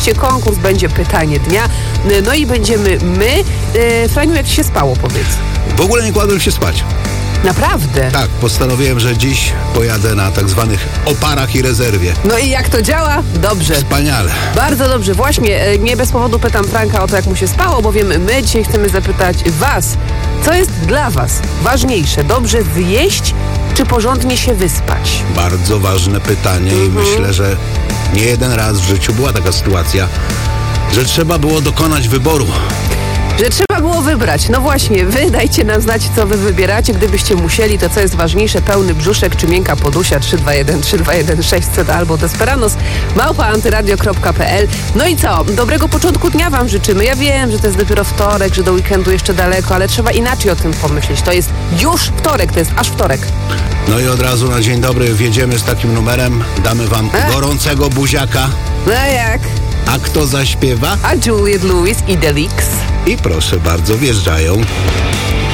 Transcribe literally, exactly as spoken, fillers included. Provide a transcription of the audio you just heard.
oczywiście konkurs, będzie pytanie dnia, no i będziemy my. Franiu, jak ci się spało, powiedz? W ogóle nie kładłem się spać. Naprawdę? Tak, postanowiłem, że dziś pojadę na tak zwanych oparach i rezerwie. No i jak to działa? Dobrze. Wspaniale. Bardzo dobrze. Właśnie, nie bez powodu pytam Franka o to, jak mu się spało, bowiem my dzisiaj chcemy zapytać was, co jest dla was ważniejsze? Dobrze zjeść, czy porządnie się wyspać? Bardzo ważne pytanie Mhm. i myślę, że nie jeden raz w życiu była taka sytuacja, że trzeba było dokonać wyboru. Że trzeba było wybrać. No właśnie, wy dajcie nam znać, co wy wybieracie. Gdybyście musieli, to co jest ważniejsze? Pełny brzuszek czy miękka podusia? trzy dwa jeden trzy dwa jeden sześć zet albo Desperanos małpa antyradio kropka pe el. No i co? Dobrego początku dnia wam życzymy. Ja wiem, że to jest dopiero wtorek, że do weekendu jeszcze daleko, ale trzeba inaczej o tym pomyśleć. To jest już wtorek, to jest aż wtorek. No i od razu na dzień dobry wjedziemy z takim numerem. Damy wam E? gorącego buziaka. No jak? A kto zaśpiewa? A Juliette Lewis i Delix. I proszę bardzo, wjeżdżają.